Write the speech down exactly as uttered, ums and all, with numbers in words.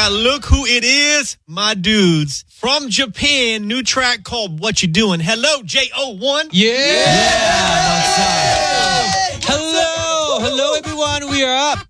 got Look Who It Is, my dudes. From Japan, new track called What You Doing. Hello, J O one. Yeah. yeah. yeah. Hello. Hello, everyone. We are up.